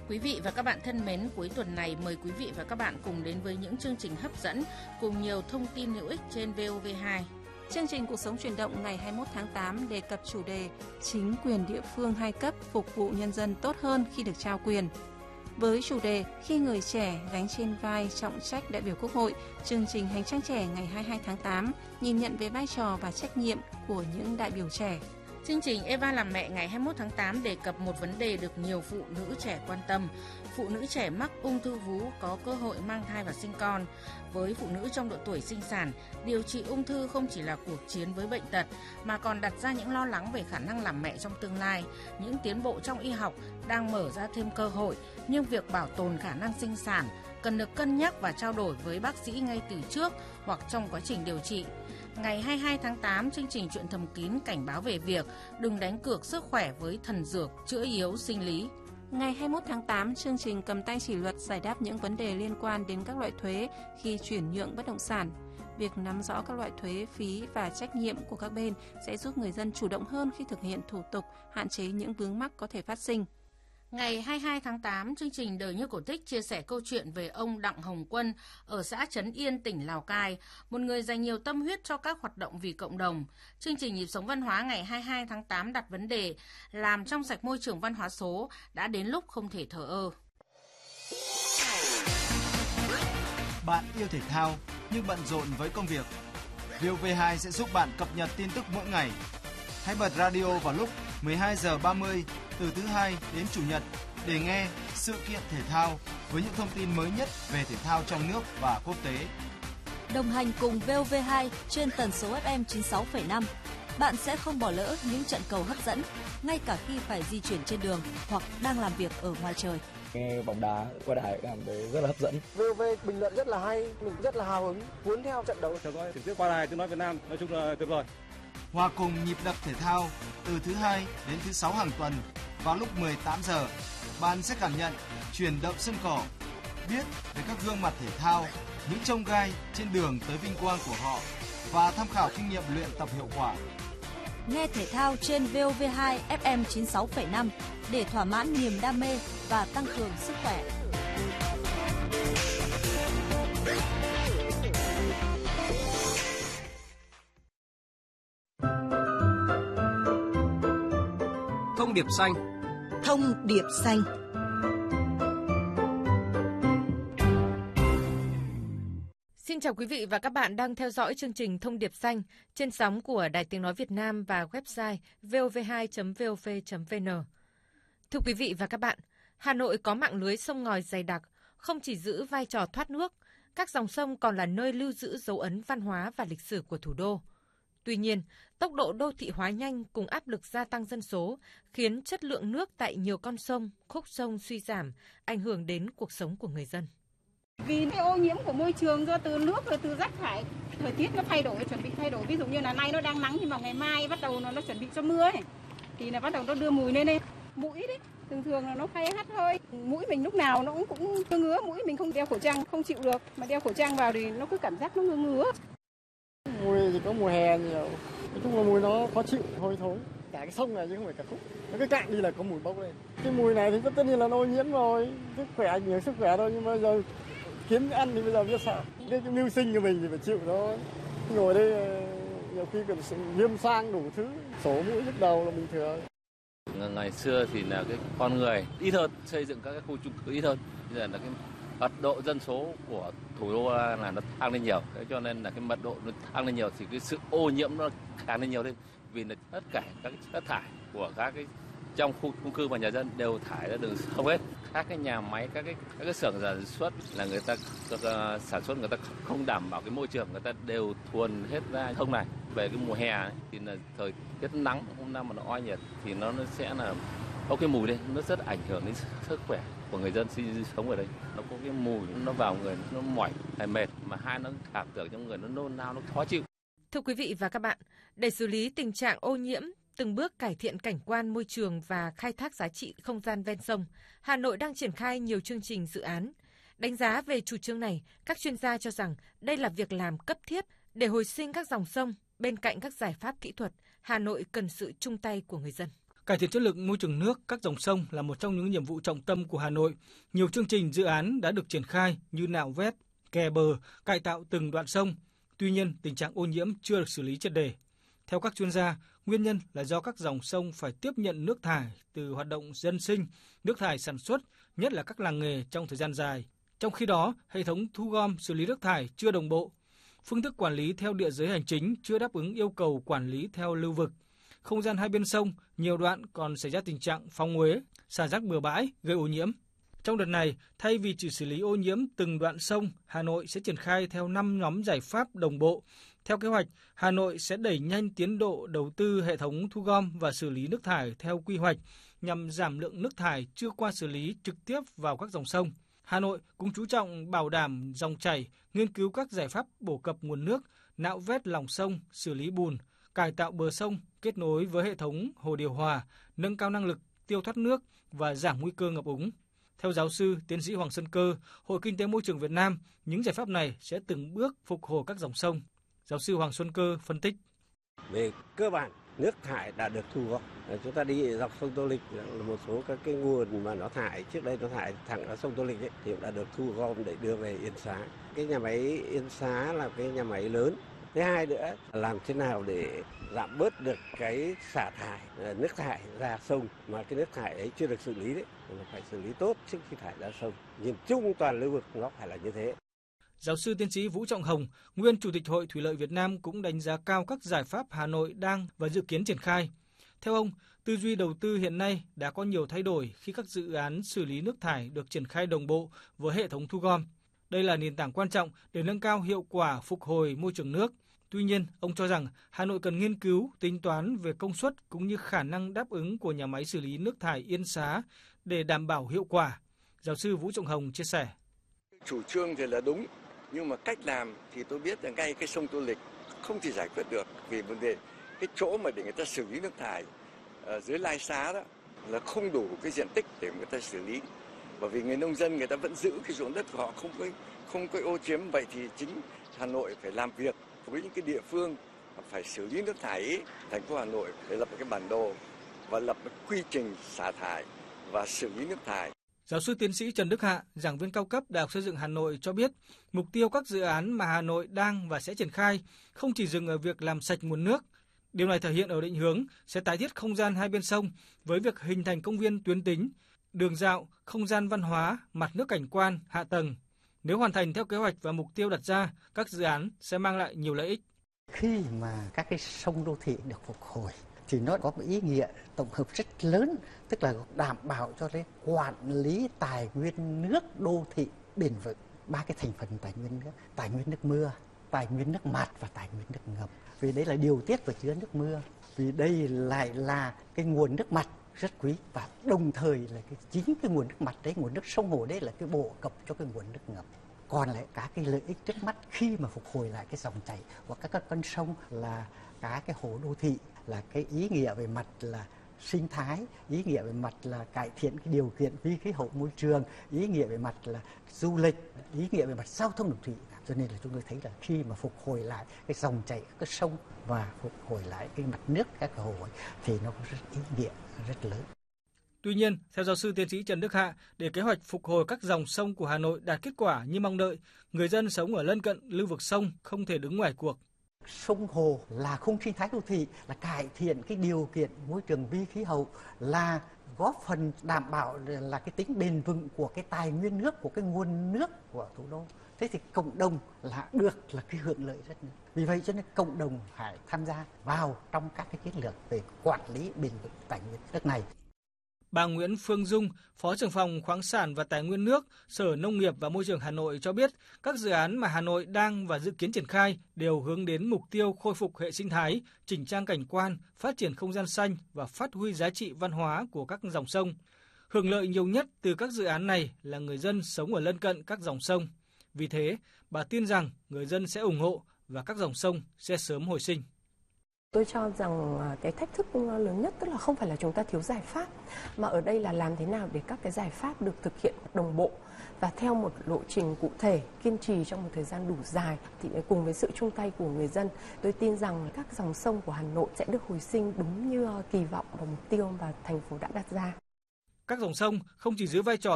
Quý vị và các bạn thân mến, cuối tuần này mời quý vị và các bạn cùng đến với những chương trình hấp dẫn cùng nhiều thông tin hữu ích trên VOV2. Chương trình Cuộc sống chuyển động ngày 21 tháng 8 đề cập chủ đề chính quyền địa phương hai cấp phục vụ nhân dân tốt hơn khi được trao quyền. Với chủ đề khi người trẻ gánh trên vai trọng trách đại biểu Quốc hội, chương trình Hành trang trẻ ngày 22 tháng 8 nhìn nhận về vai trò và trách nhiệm của những đại biểu trẻ. Chương trình Eva làm mẹ ngày 21 tháng 8 đề cập một vấn đề được nhiều phụ nữ trẻ quan tâm. Phụ nữ trẻ mắc ung thư vú có cơ hội mang thai và sinh con. Với phụ nữ trong độ tuổi sinh sản, điều trị ung thư không chỉ là cuộc chiến với bệnh tật mà còn đặt ra những lo lắng về khả năng làm mẹ trong tương lai. Những tiến bộ trong y học đang mở ra thêm cơ hội, nhưng việc bảo tồn khả năng sinh sản cần được cân nhắc và trao đổi với bác sĩ ngay từ trước hoặc trong quá trình điều trị. Ngày 22 tháng 8, chương trình Chuyện thầm kín cảnh báo về việc đừng đánh cược sức khỏe với thần dược chữa yếu sinh lý. Ngày 21 tháng 8, chương trình Cầm tay chỉ luật giải đáp những vấn đề liên quan đến các loại thuế khi chuyển nhượng bất động sản. Việc nắm rõ các loại thuế, phí và trách nhiệm của các bên sẽ giúp người dân chủ động hơn khi thực hiện thủ tục, hạn chế những vướng mắc có thể phát sinh. Ngày 22 tháng 8, chương trình Đời như cổ tích chia sẻ câu chuyện về ông Đặng Hồng Quân ở xã Trấn Yên, tỉnh Lào Cai, một người dành nhiều tâm huyết cho các hoạt động vì cộng đồng. Chương trình Nhịp sống văn hóa ngày 22 tháng 8 đặt vấn đề làm trong sạch môi trường văn hóa số đã đến lúc không thể thờ ơ. Bạn yêu thể thao nhưng bận rộn với công việc. VOV2 sẽ giúp bạn cập nhật tin tức mỗi ngày. Hãy bật radio vào lúc 12 giờ 30 từ thứ Hai đến Chủ nhật để nghe sự kiện thể thao với những thông tin mới nhất về thể thao trong nước và quốc tế. Đồng hành cùng VOV2 trên tần số FM 96,5, bạn sẽ không bỏ lỡ những trận cầu hấp dẫn ngay cả khi phải di chuyển trên đường hoặc đang làm việc ở ngoài trời. Nghe bóng đá qua đài cảm thấy rất là hấp dẫn. VOV bình luận rất là hay, mình rất là hào hứng, muốn theo trận đấu. Theo dõi trực tiếp qua đài tiếng nói Việt Nam, nói chung là tuyệt vời. Hòa cùng nhịp đập thể thao từ thứ Hai đến thứ Sáu hàng tuần vào lúc 18 giờ. Bạn sẽ cảm nhận chuyển động sân cỏ, biết về các gương mặt thể thao, những chông gai trên đường tới vinh quang của họ và tham khảo kinh nghiệm luyện tập hiệu quả. Nghe thể thao trên VOV2 FM 96,5 để thỏa mãn niềm đam mê và tăng cường sức khỏe. Thông điệp xanh. Thông điệp xanh. Xin chào quý vị và các bạn đang theo dõi chương trình Thông điệp xanh trên sóng của Đài Tiếng nói Việt Nam và website vov2.vov.vn. Thưa quý vị và các bạn, Hà Nội có mạng lưới sông ngòi dày đặc, không chỉ giữ vai trò thoát nước, các dòng sông còn là nơi lưu giữ dấu ấn văn hóa và lịch sử của thủ đô. Tuy nhiên, tốc độ đô thị hóa nhanh cùng áp lực gia tăng dân số khiến chất lượng nước tại nhiều con sông, khúc sông suy giảm, ảnh hưởng đến cuộc sống của người dân. Vì cái ô nhiễm của môi trường do từ nước rồi từ rác thải, thời tiết nó thay đổi, chuẩn bị thay đổi. Ví dụ như là nay nó đang nắng nhưng mà ngày mai bắt đầu nó chuẩn bị cho mưa ấy, thì là bắt đầu nó đưa mùi lên đây. Mũi đấy, thường là nó hay hắt hơi. Mũi mình lúc nào nó cũng ngứa, mũi mình không đeo khẩu trang không chịu được, mà đeo khẩu trang vào thì nó cứ cảm giác nó ngứa. Mùi thì có mùa hè nhiều, nói chung là mùi nó khó chịu, hôi thối. Cả cái sông này chứ không phải cả khúc, nó cứ cạn đi là có mùi bốc lên. Cái mùi này thì tất nhiên là ô nhiễm rồi, sức khỏe nhiều sức khỏe thôi, nhưng mà giờ kiếm ăn thì bây giờ biết sao. Cái mưu sinh của mình thì phải chịu thôi. Ngồi đây nhiều khi còn viêm xoang đủ thứ, sổ mũi nhức đầu là bình thường. Ngày xưa thì là cái con người ít hơn, xây dựng các cái khu chung cư ít hơn. Bây giờ là cái mật độ dân số của thủ đô là nó tăng lên nhiều, thế cho nên là cái mật độ nó tăng lên nhiều thì cái sự ô nhiễm nó càng lên nhiều lên, vì là tất cả các cái chất thải của các cái trong khu chung cư và nhà dân đều thải ra đường sông hết. Các cái nhà máy, các cái xưởng sản xuất là người ta sản xuất, người ta không đảm bảo cái môi trường, người ta đều thuần hết ra sông này. Về cái mùa hè ấy, thì là thời tiết nắng, hôm nay mà nó oi nhiệt thì nó sẽ là có cái mùi lên, nó rất ảnh hưởng đến sức khỏe của người dân sinh sống ở đây. Nó có cái mùi, nó vào người, nó mỏi, hay mệt, mà hai nó cảm tưởng trong người nó nôn nao, nó khó chịu. Thưa quý vị và các bạn, để xử lý tình trạng ô nhiễm, từng bước cải thiện cảnh quan môi trường và khai thác giá trị không gian ven sông, Hà Nội đang triển khai nhiều chương trình dự án. Đánh giá về chủ trương này, các chuyên gia cho rằng đây là việc làm cấp thiết để hồi sinh các dòng sông. Bên cạnh các giải pháp kỹ thuật, Hà Nội cần sự chung tay của người dân. Cải thiện chất lượng môi trường nước các dòng sông là một trong những nhiệm vụ trọng tâm của Hà Nội. Nhiều chương trình dự án đã được triển khai như nạo vét, kè bờ, cải tạo từng đoạn sông. Tuy nhiên, tình trạng ô nhiễm chưa được xử lý triệt để. Theo các chuyên gia, nguyên nhân là do các dòng sông phải tiếp nhận nước thải từ hoạt động dân sinh, nước thải sản xuất, nhất là các làng nghề trong thời gian dài. Trong khi đó, hệ thống thu gom xử lý nước thải chưa đồng bộ. Phương thức quản lý theo địa giới hành chính chưa đáp ứng yêu cầu quản lý theo lưu vực. Không gian hai bên sông, nhiều đoạn còn xảy ra tình trạng phong uế, xả rác bừa bãi, gây ô nhiễm. Trong đợt này, thay vì chỉ xử lý ô nhiễm từng đoạn sông, Hà Nội sẽ triển khai theo 5 nhóm giải pháp đồng bộ. Theo kế hoạch, Hà Nội sẽ đẩy nhanh tiến độ đầu tư hệ thống thu gom và xử lý nước thải theo quy hoạch nhằm giảm lượng nước thải chưa qua xử lý trực tiếp vào các dòng sông. Hà Nội cũng chú trọng bảo đảm dòng chảy, nghiên cứu các giải pháp bổ cập nguồn nước, nạo vét lòng sông, xử lý bùn, cải tạo bờ sông, kết nối với hệ thống hồ điều hòa, nâng cao năng lực tiêu thoát nước và giảm nguy cơ ngập úng. Theo giáo sư, tiến sĩ Hoàng Xuân Cơ, Hội Kinh tế Môi trường Việt Nam, những giải pháp này sẽ từng bước phục hồi các dòng sông. Giáo sư Hoàng Xuân Cơ phân tích. Về cơ bản, nước thải đã được thu gom. Chúng ta đi dọc sông Tô Lịch là một số các cái nguồn mà nó thải, trước đây nó thải thẳng ra sông Tô Lịch ấy, thì đã được thu gom để đưa về Yên Xá. Cái nhà máy Yên Xá là cái nhà máy lớn. Thứ hai nữa, làm thế nào để giảm bớt được cái xả thải, nước thải ra sông mà cái nước thải ấy chưa được xử lý đấy, là phải xử lý tốt trước khi thải ra sông. Nhìn chung toàn lưu vực nó phải là như thế. Giáo sư tiến sĩ Vũ Trọng Hồng, nguyên Chủ tịch Hội Thủy lợi Việt Nam cũng đánh giá cao các giải pháp Hà Nội đang và dự kiến triển khai. Theo ông, tư duy đầu tư hiện nay đã có nhiều thay đổi khi các dự án xử lý nước thải được triển khai đồng bộ với hệ thống thu gom. Đây là nền tảng quan trọng để nâng cao hiệu quả phục hồi môi trường nước. Tuy nhiên, ông cho rằng Hà Nội cần nghiên cứu, tính toán về công suất cũng như khả năng đáp ứng của nhà máy xử lý nước thải Yên Xá để đảm bảo hiệu quả. Giáo sư Vũ Trọng Hồng chia sẻ. Chủ trương thì là đúng, nhưng mà cách làm thì tôi biết là ngay cái sông Tô Lịch không thể giải quyết được, vì vấn đề cái chỗ mà để người ta xử lý nước thải ở dưới Lai Xá đó là không đủ cái diện tích để người ta xử lý. Bởi vì người nông dân người ta vẫn giữ cái ruộng đất của họ không có ô chiếm, vậy thì chính Hà Nội phải làm việc với những cái địa phương phải xử lý nước thải ấy. Thành phố Hà Nội phải lập một cái bản đồ và lập một quy trình xả thải và xử lý nước thải. Giáo sư tiến sĩ Trần Đức Hạ, giảng viên cao cấp Đại học Xây dựng Hà Nội cho biết, mục tiêu các dự án mà Hà Nội đang và sẽ triển khai không chỉ dừng ở việc làm sạch nguồn nước. Điều này thể hiện ở định hướng sẽ tái thiết không gian hai bên sông với việc hình thành công viên tuyến tính, đường dạo, không gian văn hóa, mặt nước cảnh quan, hạ tầng. Nếu hoàn thành theo kế hoạch và mục tiêu đặt ra, các dự án sẽ mang lại nhiều lợi ích. Khi mà các cái sông đô thị được phục hồi thì nó có một ý nghĩa tổng hợp rất lớn, tức là đảm bảo cho cái quản lý tài nguyên nước đô thị bền vững. Ba cái thành phần tài nguyên nước mưa, tài nguyên nước mặt và tài nguyên nước ngầm. Vì đấy là điều tiết và chứa nước mưa. Vì đây lại là cái nguồn nước mặt rất quý, và đồng thời là chính cái nguồn nước mặt đấy, nguồn nước sông hồ đấy là cái bổ cập cho cái nguồn nước ngầm. Còn lại cả cái lợi ích trước mắt khi mà phục hồi lại cái dòng chảy của các con sông là cả cái hồ đô thị, là cái ý nghĩa về mặt là sinh thái, ý nghĩa về mặt là cải thiện cái điều kiện vi khí hậu môi trường, ý nghĩa về mặt là du lịch, ý nghĩa về mặt giao thông đường thủy. Cho nên là chúng tôi thấy là khi mà phục hồi lại cái dòng chảy các cái sông và phục hồi lại cái mặt nước các cái hồ ấy, thì nó có rất ý nghĩa rất lớn. Tuy nhiên, theo giáo sư tiến sĩ Trần Đức Hạ, để kế hoạch phục hồi các dòng sông của Hà Nội đạt kết quả như mong đợi, người dân sống ở lân cận lưu vực sông không thể đứng ngoài cuộc. Sông hồ là khung sinh thái đô thị, là cải thiện cái điều kiện môi trường vi khí hậu, là góp phần đảm bảo là cái tính bền vững của cái tài nguyên nước, của cái nguồn nước của thủ đô. Thế thì cộng đồng là cái hưởng lợi rất nhiều. Vì vậy cho nên cộng đồng phải tham gia vào trong các cái chiến lược về quản lý bền vững tài nguyên nước này. Bà Nguyễn Phương Dung, Phó trưởng phòng khoáng sản và tài nguyên nước, Sở Nông nghiệp và Môi trường Hà Nội cho biết, các dự án mà Hà Nội đang và dự kiến triển khai đều hướng đến mục tiêu khôi phục hệ sinh thái, chỉnh trang cảnh quan, phát triển không gian xanh và phát huy giá trị văn hóa của các dòng sông. Hưởng lợi nhiều nhất từ các dự án này là người dân sống ở lân cận các dòng sông. Vì thế, bà tin rằng người dân sẽ ủng hộ và các dòng sông sẽ sớm hồi sinh. Tôi cho rằng cái thách thức lớn nhất tức là không phải là chúng ta thiếu giải pháp, mà ở đây là làm thế nào để các cái giải pháp được thực hiện đồng bộ và theo một lộ trình cụ thể, kiên trì trong một thời gian đủ dài. Thì cùng với sự chung tay của người dân, tôi tin rằng các dòng sông của Hà Nội sẽ được hồi sinh đúng như kỳ vọng và mục tiêu mà thành phố đã đặt ra. Các dòng sông không chỉ giữ vai trò